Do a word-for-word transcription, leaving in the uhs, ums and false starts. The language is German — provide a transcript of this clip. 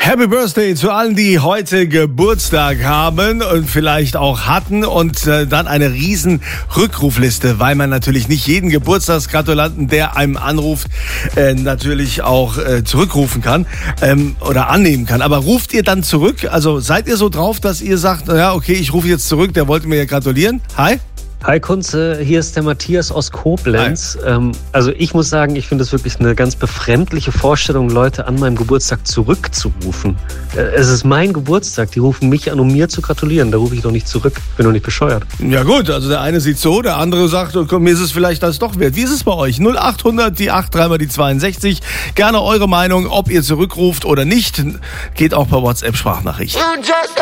Happy Birthday zu allen, die heute Geburtstag haben und vielleicht auch hatten und äh, dann eine riesen Rückrufliste, weil man natürlich nicht jeden Geburtstagsgratulanten, der einem anruft, äh, natürlich auch äh, zurückrufen kann ähm, oder annehmen kann. Aber ruft ihr dann zurück? Also seid ihr so drauf, dass ihr sagt, ja okay, ich rufe jetzt zurück, der wollte mir ja gratulieren? Hi? Hi Kunze, hier ist der Matthias aus Koblenz. Ähm, also ich muss sagen, ich finde es wirklich eine ganz befremdliche Vorstellung, Leute an meinem Geburtstag zurückzurufen. Äh, es ist mein Geburtstag, die rufen mich an, um mir zu gratulieren. Da rufe ich doch nicht zurück, bin doch nicht bescheuert. Ja gut, also der eine sieht so, der andere sagt, oh, komm, mir ist es vielleicht das doch wert. Wie ist es bei euch? null acht hundert, die acht, dreimal die zweiundsechzig. Gerne eure Meinung, ob ihr zurückruft oder nicht. Geht auch per WhatsApp-Sprachnachricht.